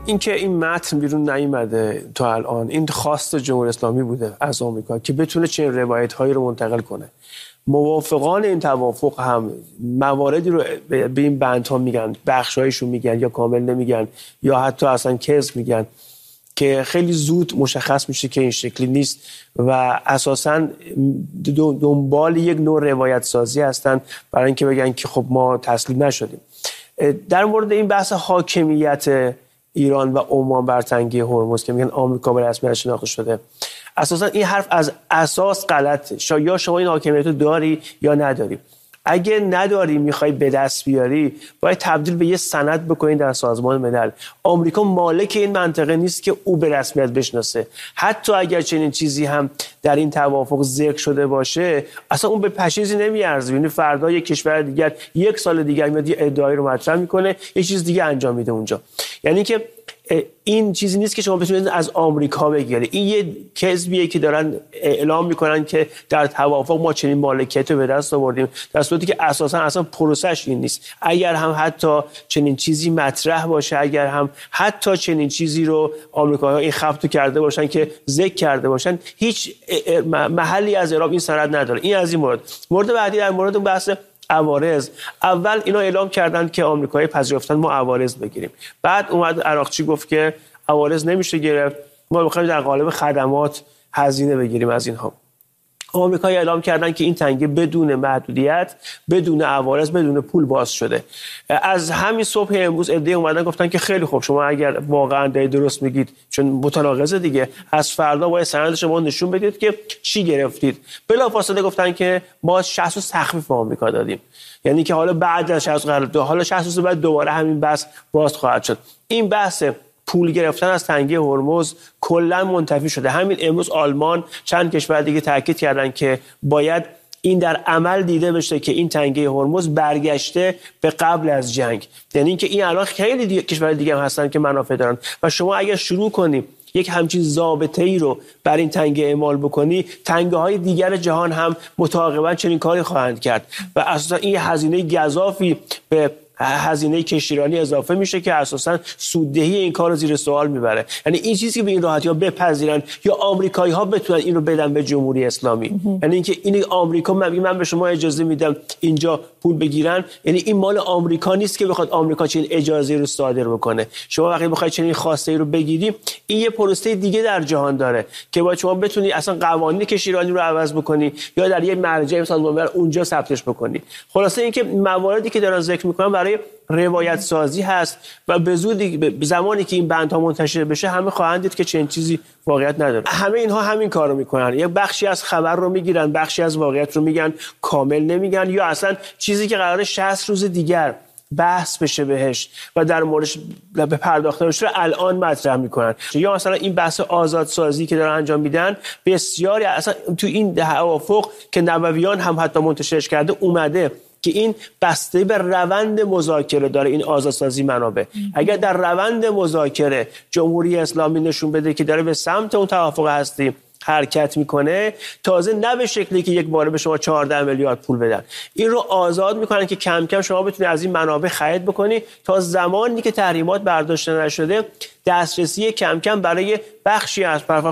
اینکه این متن بیرون نیامده تا الان، این خواست جمهوری اسلامی بوده از آمریکا که بتونه چنین روایت‌هایی رو منتقل کنه. موافقان این توافق هم مواردی رو به این بندها میگن، بخشایشو میگن یا کامل نمیگن یا حتی اصلا کذب میگن که خیلی زود مشخص میشه که این شکلی نیست و اساساً دنبال یک نوع روایت سازی هستن برای اینکه بگن که خب ما تسلیم نشدیم. در مورد این بحث حاکمیت ایران و عمان بر تنگه هرمز که میگن آمریکا به رسمیت شناخته شده، اساساً این حرف از اساس غلطه. یا شما این حاکمیت رو داری یا نداری. اگه نداری میخوای به دست بیاری باید تبدیل به یه سند بکنید در سازمان ملل. آمریکا مالک این منطقه نیست که او به رسمیت بشناسه. حتی اگر چنین چیزی هم در این توافق ذکر شده باشه اصلا اون به پشیزی نمیارزه. یعنی فردا یک کشور دیگر یک سال دیگر میاد یه ادعایی رو مطرح میکنه یه چیز دیگه انجام میده اونجا. یعنی که این چیزی نیست که شما بتونید از آمریکا بگیرید. این یه کذبیه که دارن اعلام میکنن که در توافق ما چنین مالکیت رو به دست آوردیم، در صورتی که اصلا پروسش این نیست. اگر هم حتی چنین چیزی مطرح باشه، اگر هم حتی چنین چیزی رو آمریکایی‌ها این خبطو کرده باشن که ذکر کرده باشن، هیچ محلی از اعراب این سند نداره. این از این مورد بعدی در مورد بحث عوارض. اول اینا اعلام کردن که آمریکایی پذیرفتن ما عوارض بگیریم، بعد اومد عراقچی گفت که عوارض نمیشه گرفت، ما می‌خوایم در قالب خدمات هزینه بگیریم از اینها. آمریکایی اعلام کردن که این تنگه بدون محدودیت، بدون عوارض، بدون پول باز شده. از همین صبح امروز عده اومدن گفتن که خیلی خوب، شما اگر واقعا درست میگید، چون متناقضه دیگه، از فردا باید سند شما نشون بدید که چی گرفتید. بلافاصله گفتن که ما 60 روز تخفیف به آمریکا دادیم. یعنی که حالا بعد از 60 روز حالا 60 روز بعد دوباره همین بحث باز خواهد شد. این بحث پول گرفتن از تنگه هرمز کلا منتفی شده. همین امروز آلمان، چند کشور دیگه تاکید کردن که باید این در عمل دیده بشه که این تنگه هرمز برگشته به قبل از جنگ. یعنی اینکه این الان خیلی کشور دیگه هم هستن که منافع دارن و شما اگر شروع کنی یک همچین ضابطه‌ای رو بر این تنگه اعمال بکنی، تنگه‌های دیگر جهان هم متعاقباً چنین کاری خواهند کرد و اساساً این هزینه گزافی به هزینه کشتیرانی اضافه میشه که اساساً سوددهی این کار رو زیر سوال میبره. یعنی این چیزی که به این راحتی‌ها بپذیرن یا آمریکایی‌ها بتونن این رو بدن به جمهوری اسلامی، یعنی اینکه این آمریکا من به شما اجازه میدم اینجا پول بگیرن، یعنی این مال آمریکا نیست که بخواد آمریکا چنین اجازه رو صادر بکنه. شما وقتی بخواید چنین خواسته رو بگیری، این یه پروسه دیگه در جهان داره که باید شما بتونی اصلا قوانین کشتیرانی رو عوض بکنی یا در یه مرجع مثلا اونجا ثبتش بکنی. خلاصه اینکه مواردی که دارن ذکر میکنن برای روایت سازی هست و به زودی زمانی که این بندها منتشر بشه همه خواهند دید که چنین چیزی واقعیت نداره. همه اینها همین کارو میکنن، یک بخشی از خبر رو میگیرن، بخشی از واقعیت رو میگن، کامل نمیگن، یا اصلا چیزی که قراره 60 روز دیگر بحث بشه بهش و در موردش به پرداخته بشه رو الان مطرح میکنن. یا مثلا این بحث آزادسازی که دارن انجام میدن، بسیاری اصلا تو این توافق که نوویان هم حتی منتشرش کرده اومده که این بسته به روند مذاکره داره، این آزادسازی منابع. اگر در روند مذاکره جمهوری اسلامی نشون بده که داره به سمت اون توافق هستی حرکت میکنه، تازه نه به شکلی که یک باره به شما 14 میلیارد پول بدن، این رو آزاد میکنن که کم کم شما بتونی از این منابع خرید بکنی تا زمانی که تحریمات برداشته نشده دسترسی کم کم برای بخشی از